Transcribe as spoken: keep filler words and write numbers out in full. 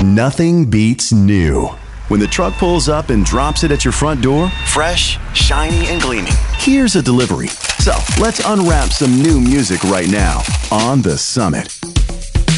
Nothing beats new. When the truck pulls up and drops it at your front door, fresh, shiny, and gleaming, here's a delivery. So let's unwrap some new music right now on The Summit.